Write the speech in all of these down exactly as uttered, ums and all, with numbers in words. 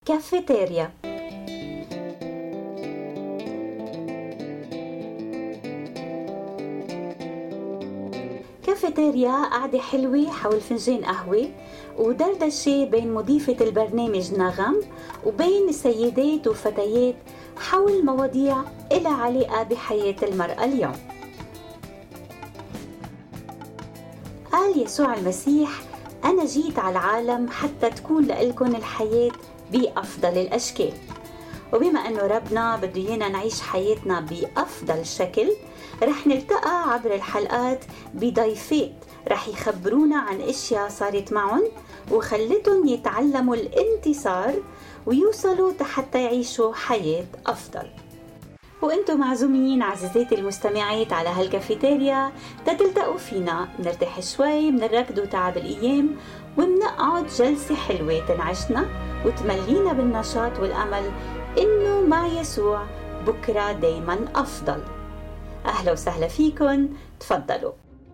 كافيتيريا. كافيتيريا قعدة حلوة حول فنجان قهوة ودردشة بين مضيفة البرنامج نغم وبين السيدات والفتيات حول مواضيع إلها علاقة بحياة المرأة اليوم. قال يسوع المسيح: أنا جيت على العالم حتى تكون لإلكن الحياة بأفضل الأشكال. وبما أنه ربنا بده ينا نعيش حياتنا بأفضل شكل، رح نلتقى عبر الحلقات بضيفات رح يخبرونا عن اشياء صارت معهم وخلتهم يتعلموا الانتصار ويوصلوا حتى يعيشوا حياة افضل. وانتم معزومين عزيزاتي المستمعات على هالكافيتيريا تتلتقوا فينا، نرتاح شوي من الركض وتعب الايام ومنقعد جلسة حلوة تنعشنا وتملينا بالنشاط والامل انه مع يسوع بكرة دايما افضل. أهلا وسهلا فيكن، تفضلوا.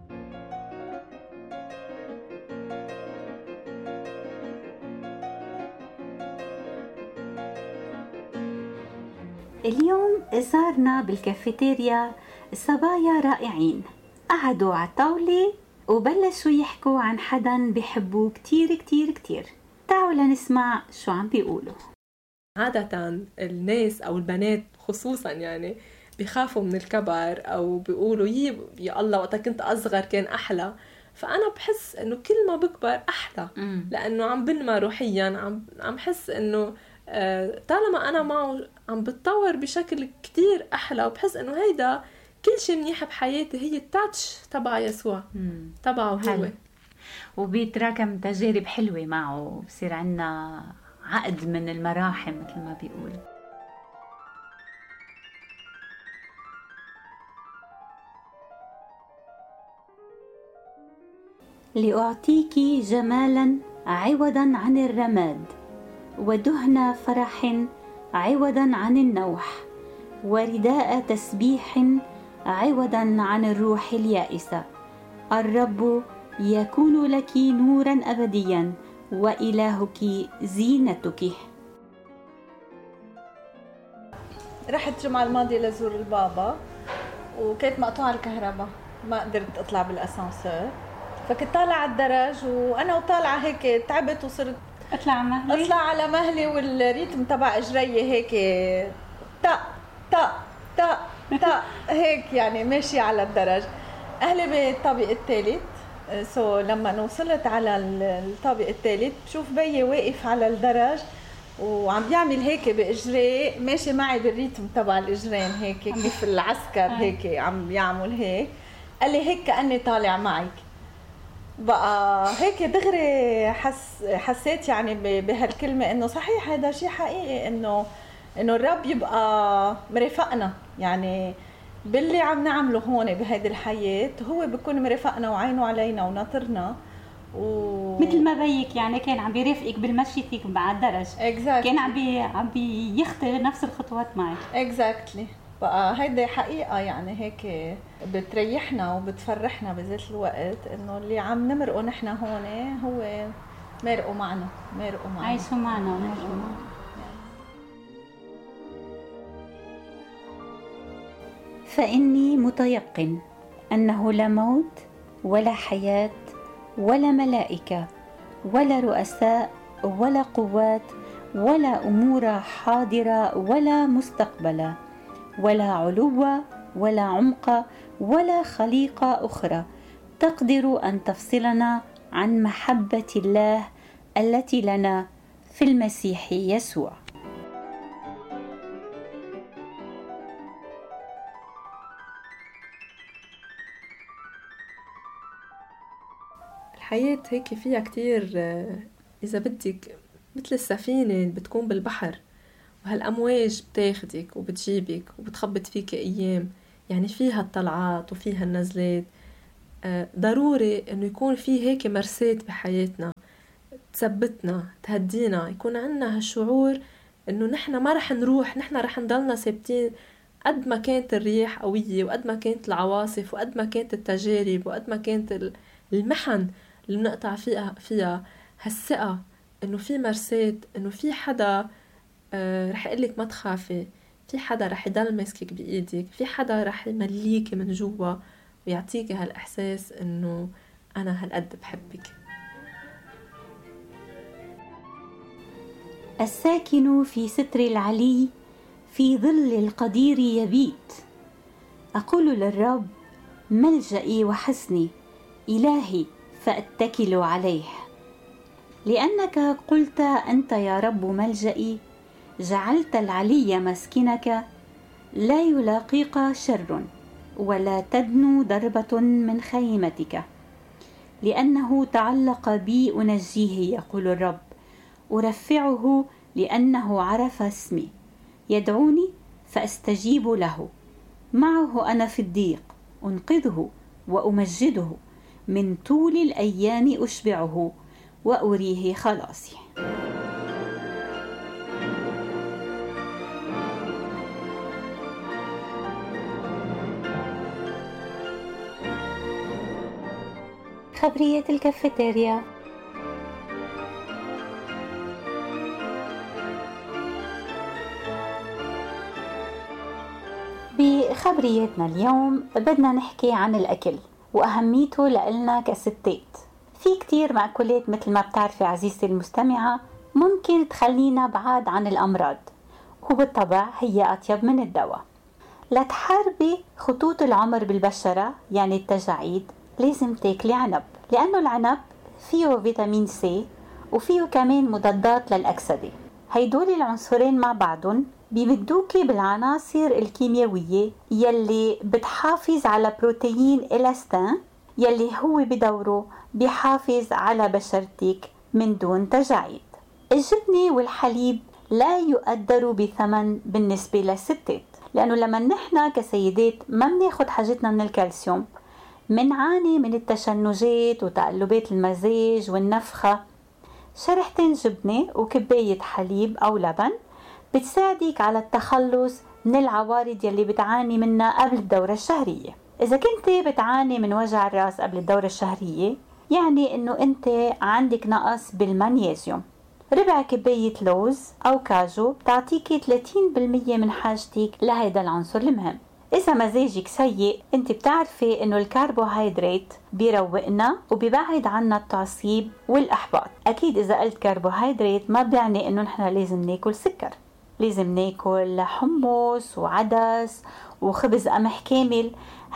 اليوم زارنا بالكافيتيريا صبايا رائعين، قعدوا على الطاولة وبلشوا يحكوا عن حدا بيحبوه كتير كتير كتير. تعالوا لنسمع شو عم بيقولوا. عادة الناس أو البنات خصوصا يعني بيخافوا من الكبر أو بيقولوا يي يا الله وقتا كنت أصغر كان أحلى. فأنا بحس إنه كل ما بكبر أحلى، لأنه عم بنما روحيا، عم عم حس إنه آه طالما أنا معه عم بتطور بشكل كتير أحلى، وبحس إنه هيدا كل شيء منيح بحياتي هي التاتش تبع يسوع تبعه هو، وبيتراكم تجارب حلوة معه، بصير عنا عقد من المراحم مثل ما بيقول. لأعطيك جمالا عوضا عن الرماد، ودهن فرح عوضا عن النوح، ورداء تسبيح عوضا عن الروح اليائسة. الرب يكون لك نورا أبديا وإلهك زينتك. رحت الجمعة الماضية لزور البابا وكانت مقطوعة الكهرباء، ما قدرت أطلع بالأسانسور، فكنت طالعة على الدرج وأنا وطالعة هيك تعبت وصرت أطلع على مهلي أطلع على مهلي والريتم تبع إجري هيك تا تا تا تا هيك يعني ماشي على الدرج. أهلي بالطابق الثالث، سو لما وصلت على الطابق الثالث بشوف بيي واقف على الدرج وعم بيعمل هيك بإجري ماشي معي بالريتم تبع الإجرين هيك كيف العسكر هيك عم بيعمل هيك. قال لي هيك كأني طالع معك. بقى هيك دغري حس حسيت يعني بهالكلمة إنه صحيح هذا شيء حقيقي، إنه إنه الرب يبقى مرافقنا، يعني باللي عم نعمله هون بهيدي الحياة هو بيكون مرافقنا وعينه علينا وناطرنا. و... مثل ما بيك يعني كان عم بيرافقك بالمشيتك مع الدرج، exactly. كان عم بي عم بيخطي نفس الخطوات معك. اكزاكتلي exactly. بقى هيدي حقيقة يعني هيك بتريحنا وبتفرحنا بذات الوقت إنه اللي عم نمرقه نحن هون هو مرقوا معنا مرقوا معنا عايشوا معنا ومرقوا معنا. فإني متيقن أنه لا موت ولا حياة ولا ملائكة ولا رؤساء ولا قوات ولا أمور حاضرة ولا مستقبلة ولا علو ولا عمق ولا خليقة أخرى تقدر أن تفصلنا عن محبة الله التي لنا في المسيح يسوع. الحياة هيك فيها كتير إذا بدك مثل السفينة اللي بتكون بالبحر، وهالأمواج بتاخدك وبتجيبك وبتخبط فيك أيام، يعني فيها الطلعات وفيها النزلات. ضروري إنه يكون في هيك مرسات بحياتنا تثبتنا تهدينا، يكون عنا هالشعور إنه نحنا ما رح نروح، نحنا رح نضلنا ثابتين قد ما كانت الرياح قوية وقد ما كانت العواصف وقد ما كانت التجارب وقد ما كانت المحن اللي بنقطع فيها فيها هالثقة إنه في مرسات، إنه في حدا آه رح يقلك ما تخافي، في حدا رح يضل ماسكك بإيدك، في حدا رح يمليكي من جوا ويعطيكي هالإحساس إنه أنا هالقد بحبك. الساكن في ستر العلي في ظل القدير يبيت. أقول للرب ملجئي وحصني، إلهي فأتكل عليه. لأنك قلت أنت يا رب ملجئي، جعلت العلي مسكنك، لا يلاقيك شر ولا تدنو ضربة من خيمتك. لأنه تعلق بي أنجيه، يقول الرب، أرفعه لأنه عرف اسمي. يدعوني فأستجيب له، معه أنا في الضيق، أنقذه وأمجده، من طول الأيام أشبعه وأريه خلاصي. خبرية الكافيتيريا. بخبريتنا اليوم بدنا نحكي عن الأكل وأهميته لإلنا كستات. في كتير مأكولات مثل ما بتعرفي عزيزتي المستمعة ممكن تخلينا بعاد عن الأمراض، وبالطبع هي أطيب من الدواء. لتحاربي خطوط العمر بالبشرة يعني التجاعيد لازم تاكلي عنب، لأنه العنب فيه فيتامين سي وفيه كمان مضادات للأكسدة. هيدول العنصرين مع بعضهم بيمدوكي بالعناصر الكيميائية يلي بتحافظ على بروتين إلاستين يلي هو بدوره بيحافظ على بشرتك من دون تجاعيد. الجبنة والحليب لا يقدروا بثمن بالنسبة للستات، لأنه لما نحن كسيدات ما بناخد حاجتنا من الكالسيوم منعاني من التشنجات وتقلبات المزاج والنفخة. شريحتين جبنة وكباية حليب أو لبن بتساعدك على التخلص من العوارض يلي بتعاني منها قبل الدورة الشهرية. إذا كنت بتعاني من وجع الرأس قبل الدورة الشهرية يعني إنه أنت عندك نقص بالمغنيسيوم. ربع كباية لوز أو كاجو بتعطيكي ثلاثين بالمية من حاجتك لهيدا العنصر المهم. إذا مزاجك سيء أنت بتعرفي إنه الكربوهيدرات بيروقنا وبيبعد عنا التعصيب والإحباط. أكيد إذا قلت كربوهيدرات ما بيعني إنه نحن لازم ناكل سكر، لازم ناكل حمص وعدس وخبز قمح كامل.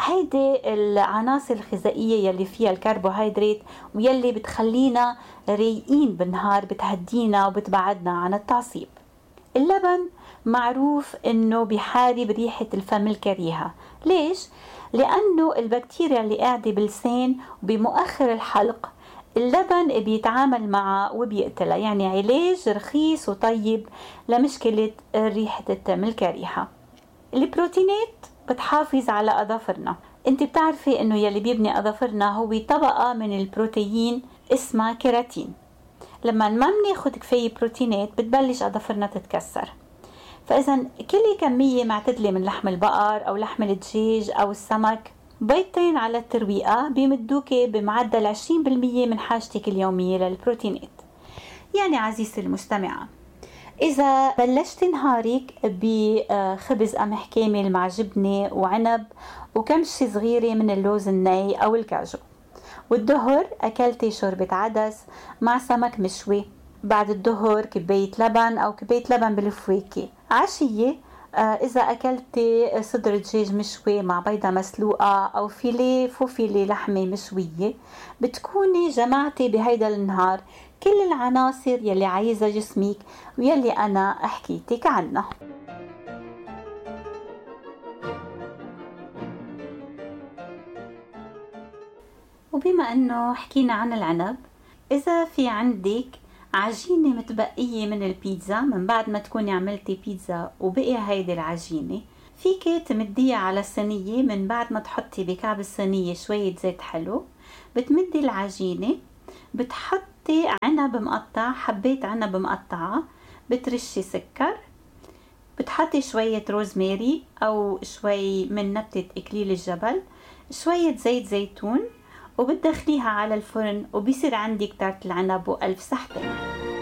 هيدي العناصر الغذائية يلي فيها الكربوهيدرات ويلي بتخلينا رايقين بالنهار، بتهدينا وبتبعدنا عن التعصيب. اللبن معروف انه بيحارب ريحة الفم الكريهة. ليش؟ لانه البكتيريا اللي قاعدة باللسان وبمؤخر الحلق اللبن بيتعامل معها وبيقتلها، يعني علاج رخيص وطيب لمشكلة ريحة الفم الكريهة. البروتينات بتحافظ على أظافرنا. انت بتعرفي انه يلي بيبني أظافرنا هو طبقة من البروتين اسمها كيراتين. لما ما بناخد كفاية بروتينات بتبلش أظافرنا تتكسر. فإذا كل كمية معتدلة من لحم البقر أو لحم الدجاج أو السمك بيضتين على الترويقة بيمدوكي بمعدل عشرين بالمية من حاجتك اليومية للبروتينات. يعني عزيزتي المستمعة، إذا بلشت نهارك بخبز قمح كامل مع جبنة وعنب وكمشة صغيرة من اللوز الني أو الكاجو، والظهر أكلتي شوربة عدس مع سمك مشوي، بعد الظهر كباية لبن أو كباية لبن بالفواكه، عشية إذا أكلتي صدر دجاج مشوي مع بيضة مسلوقة أو فيليه فوفيليه لحمة مشوية، بتكوني جمعتي بهيدا النهار كل العناصر يلي عايزة جسمك ويلي أنا أحكيتك عنها. وبما أنه حكينا عن العنب، إذا في عندك عجينة متبقية من البيتزا من بعد ما تكوني عملتي بيتزا وبقي هيدي العجينة، فيك تمديها على الصينية. من بعد ما تحطي بكعب الصينية شوية زيت حلو، بتمدي العجينة، بتحطي عنب مقطع، حبيت عنب مقطعة، بترشي سكر، بتحطي شوية روزماري أو شوي من نبتة إكليل الجبل، شوية زيت زيتون، وبتدخليها على الفرن وبيصير عندك تارت العنب وألف صحتين.